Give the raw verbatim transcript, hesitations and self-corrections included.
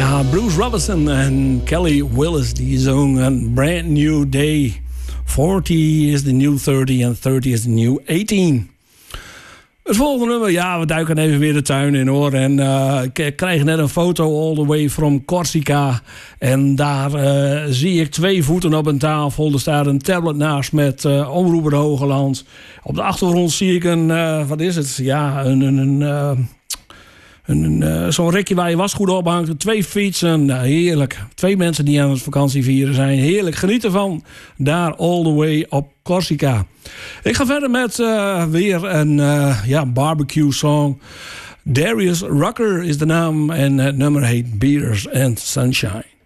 Ja, Bruce Robinson en Kelly Willis die zongen een Brand New Day. forty is the new thirty and thirty is the new eighteen. Het volgende nummer, ja, we duiken even weer de tuin in hoor. En uh, ik kreeg net een foto all the way from Corsica. En daar uh, zie ik twee voeten op een tafel. Er staat een tablet naast met uh, Omroeper Hogeland. Op de achtergrond zie ik een, uh, wat is het? Ja, een... een, een uh, Een, uh, zo'n rekje waar je wasgoed op hangt. Twee fietsen. Nou, heerlijk. Twee mensen die aan het vakantie vieren zijn. Heerlijk. Geniet ervan. Daar all the way op Corsica. Ik ga verder met uh, weer een uh, ja, barbecue song. Darius Rucker is de naam. En het nummer heet Beers and Sunshine.